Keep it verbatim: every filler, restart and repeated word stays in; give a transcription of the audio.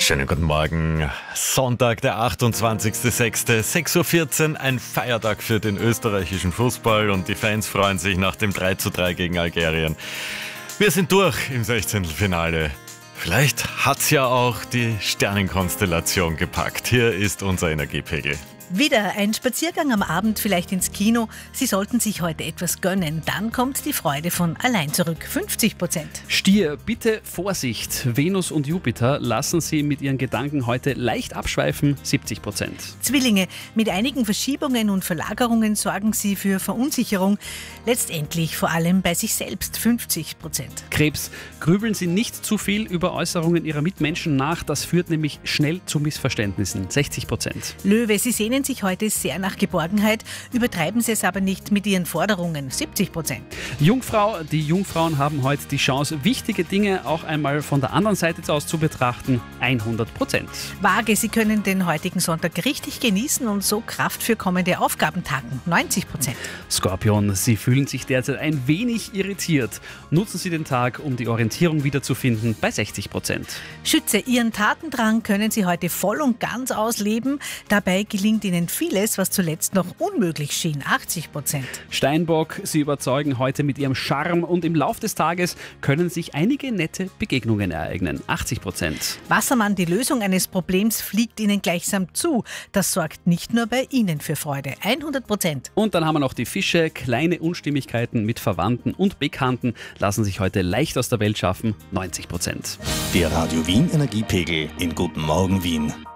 Schönen guten Morgen. Sonntag, der achtundzwanzigster sechster sechs Uhr vierzehn, ein Feiertag für den österreichischen Fußball und die Fans freuen sich nach dem drei zu drei gegen Algerien. Wir sind durch im Sechzehntelfinale. Vielleicht hat's ja auch die Sternenkonstellation gepackt. Hier ist unser Energiepegel. Wieder ein Spaziergang am Abend, vielleicht ins Kino. Sie sollten sich heute etwas gönnen. Dann kommt die Freude von allein zurück. fünfzig Prozent. Stier, bitte Vorsicht. Venus und Jupiter lassen Sie mit Ihren Gedanken heute leicht abschweifen. siebzig Prozent. Zwillinge, mit einigen Verschiebungen und Verlagerungen sorgen Sie für Verunsicherung. Letztendlich vor allem bei sich selbst. fünfzig Prozent. Krebs, grübeln Sie nicht zu viel über Äußerungen Ihrer Mitmenschen nach. Das führt nämlich schnell zu Missverständnissen. sechzig Prozent. Löwe, Sie sehnen sich heute sehr nach Geborgenheit, übertreiben Sie es aber nicht mit Ihren Forderungen, siebzig Prozent. Jungfrau, die Jungfrauen haben heute die Chance, wichtige Dinge auch einmal von der anderen Seite aus zu betrachten, hundert Prozent. Waage, Sie können den heutigen Sonntag richtig genießen und so Kraft für kommende Aufgaben tanken, neunzig Prozent. Skorpion, Sie fühlen sich derzeit ein wenig irritiert. Nutzen Sie den Tag, um die Orientierung wiederzufinden, bei sechzig Prozent. Schütze, Ihren Tatendrang können Sie heute voll und ganz ausleben. Dabei gelingt Ihnen vieles, was zuletzt noch unmöglich schien, achtzig Prozent. Steinbock, Sie überzeugen heute mit Ihrem Charme und im Lauf des Tages können sich einige nette Begegnungen ereignen, achtzig Prozent. Wassermann, die Lösung eines Problems fliegt Ihnen gleichsam zu. Das sorgt nicht nur bei Ihnen für Freude, hundert Prozent. Und dann haben wir noch die Fische, kleine Unstimmigkeiten mit Verwandten und Bekannten lassen sich heute leicht aus der Welt schaffen, neunzig Prozent. Der Radio Wien Energiepegel in Guten Morgen Wien.